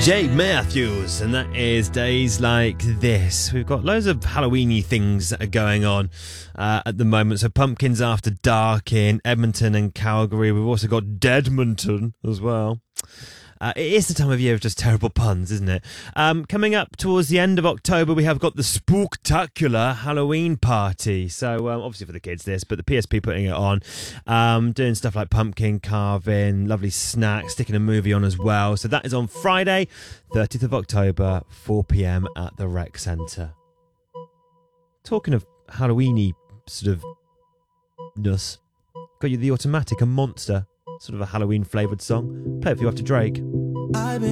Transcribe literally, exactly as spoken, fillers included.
Jay Matthews, and that is Days Like This. We've got loads of Halloweeny things that are going on uh, at the moment. So Pumpkins After Dark in Edmonton and Calgary. We've also got Deadmonton as well. Uh, it is the time of year of just terrible puns, isn't it? Um, coming up towards the end of October, we have got the Spooktacular Halloween Party. So, um, obviously for the kids this, but the P S P putting it on. Um, doing stuff like pumpkin carving, lovely snacks, sticking a movie on as well. So that is on Friday, thirtieth of October, four p.m. at the Rec Centre. Talking of Halloweeny sort of ness, got you The Automatic, a monster. Sort of a Halloween flavoured song. Play it for you after Drake. I've been